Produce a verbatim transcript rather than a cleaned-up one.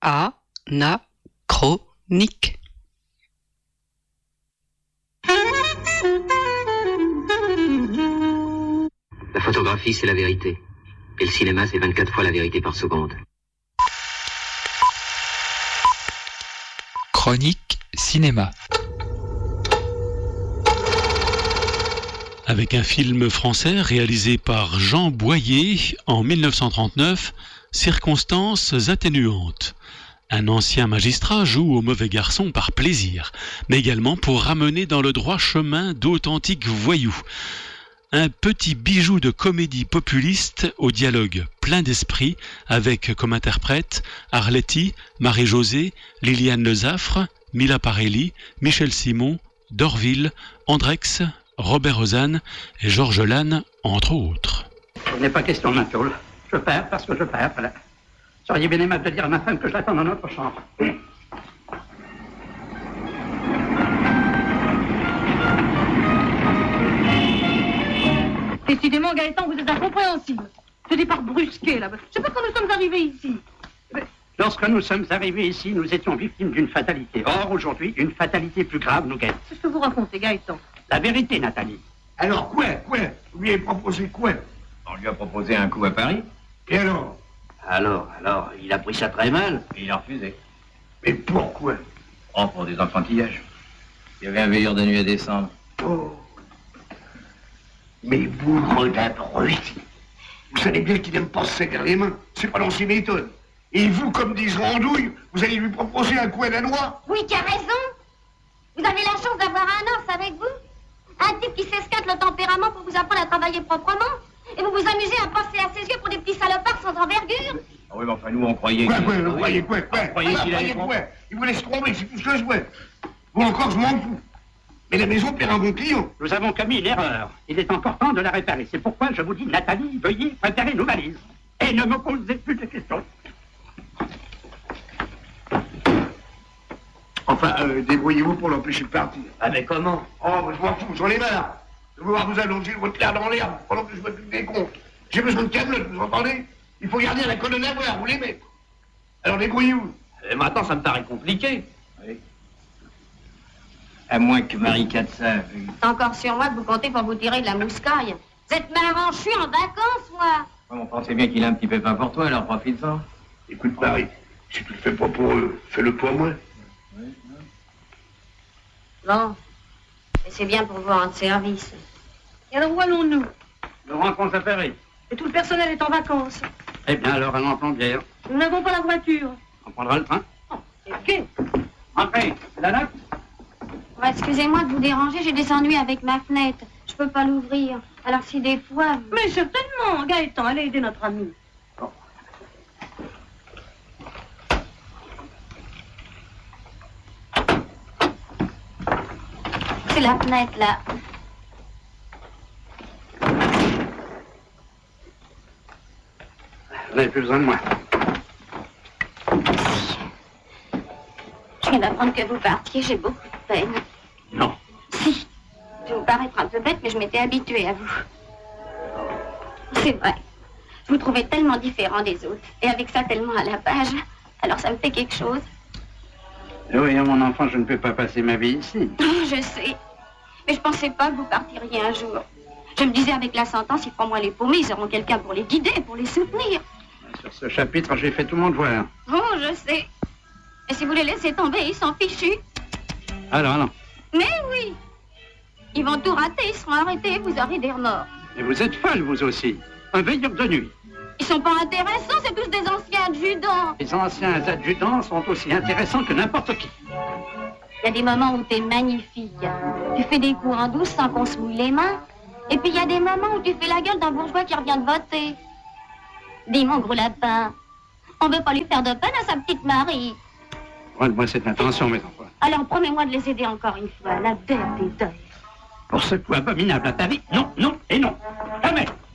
Anachronique. La photographie, c'est la vérité. Et le cinéma, c'est vingt-quatre fois la vérité par seconde. Chronique cinéma. Avec un film français réalisé par Jean Boyer en mille neuf cent trente-neuf, Circonstances atténuantes. Un ancien magistrat joue au mauvais garçon par plaisir, mais également pour ramener dans le droit chemin d'authentiques voyous. Un petit bijou de comédie populiste au dialogue plein d'esprit avec comme interprètes Arletty, Marie-Josée, Liliane Lezaffre, Mila Parelli, Michel Simon, Dorville, Andrex, Robert Ozanne et Georges Lannes, entre autres. Il n'est pas question de m'intoule. Je perds parce que je perds, voilà. Seriez bien aimable de dire à ma femme que je l'attends dans notre chambre. Décidément, Gaëtan, vous êtes incompréhensible. Ce départ brusqué, là. Je sais pas quand nous sommes arrivés ici. Lorsque nous sommes arrivés ici, nous étions victimes d'une fatalité. Or, aujourd'hui, une fatalité plus grave nous guette. C'est ce que vous racontez, Gaëtan. La vérité, Nathalie. Alors, quoi, quoi? Vous lui avez proposé quoi? On lui a proposé un coup à Paris. Et alors? Alors, alors, il a pris ça très mal et il a refusé. Mais pourquoi? Oh, pour des enfantillages. Il y avait un veilleur de nuit à descendre. Oh. Mais vous, redabruti, vous savez bien qu'il n'aime pas se serrer les mains. C'est pas dans ses méthodes. Et vous, comme disent Randouille, vous allez lui proposer un coup à la noix? Oui, tu as raison. Vous avez la chance d'avoir un os avec vous. Un type qui s'esquinte le tempérament pour vous apprendre à travailler proprement. Et vous vous amusez à passer à ses yeux pour des petits salopards sans envergure. Ah oui, mais enfin, nous, on croyait quoi, qu'il... Quoi, vous croyez quoi, quoi? On croyait qu'il allait... quoi? Il vous laisse tomber, c'est tout ce que je vois. Vous encore, je m'en fous. Mais la maison perd un bon client. Nous avons commis une erreur. Il est encore temps de la réparer. C'est pourquoi je vous dis, Nathalie, veuillez préparer nos valises. Et ne me posez plus de questions. Enfin, euh, débrouillez-vous pour l'empêcher de partir. Ah, mais comment? Oh, je m'en fous, j'en ai marre. De voir vous allonger votre terre dans l'herbe pendant que je m'occupe des comptes. J'ai besoin de camelote, vous entendez? Il faut garder la colonne à voir, vous l'aimez. Alors débrouillez-vous. Et maintenant, ça me paraît compliqué. Oui. À moins que Marie Katsa... C'est encore sur moi que vous comptez pour vous tirer de la mouscaille. Vous êtes marrant, je suis en vacances, moi. On pensait bien qu'il a un petit peu pas pour toi, alors profite-en. Écoute, Marie, si tu le fais pas pour eux, fais-le pour moi. Oui, Bon. Et c'est bien pour vous rendre service. Et alors où allons-nous? Nous rentrons à Paris. Et tout le personnel est en vacances. Eh bien, alors, allons en plombière. Nous n'avons pas la voiture. On prendra le train. Oh, c'est ok. Entrez, c'est la note. Oh, excusez-moi de vous déranger, j'ai des ennuis avec ma fenêtre. Je peux pas l'ouvrir. Alors si des fois... Vous... Mais certainement, Gaëtan, allez aider notre ami. Bon. C'est la fenêtre, là. Vous n'avez plus besoin de moi. Je viens d'apprendre que vous partiez, j'ai beaucoup de peine. Non. Si. Je vais vous paraître un peu bête, mais je m'étais habituée à vous. C'est vrai. Je vous trouvais tellement différent des autres. Et avec ça, tellement à la page. Alors ça me fait quelque chose. Oui, mon enfant, je ne peux pas passer ma vie ici. Oh, je sais. Mais je pensais pas que vous partiriez un jour. Je me disais, avec la sentence, ils feront moins les paumés, ils auront quelqu'un pour les guider, pour les soutenir. Sur ce chapitre, j'ai fait tout mon devoir. Oh, je sais. Et si vous les laissez tomber, ils s'en fichus. Alors, alors. Mais oui. Ils vont tout rater, ils seront arrêtés, vous aurez des remords. Et vous êtes folle, vous aussi. Un veilleur de nuit. Ils sont pas intéressants, c'est tous des anciens adjudants. Les anciens adjudants sont aussi intéressants que n'importe qui. Il y a des moments où t'es magnifique. Tu fais des coups en douce sans qu'on se mouille les mains. Et puis il y a des moments où tu fais la gueule d'un bourgeois qui revient de voter. Dis, mon gros lapin, on veut pas lui faire de peine à sa petite Marie. Rends-moi cette intention, mes enfants. Alors promets-moi de les aider encore une fois, la dette des deuils. Pour ce coup abominable à ta vie, non, non et non. Jamais.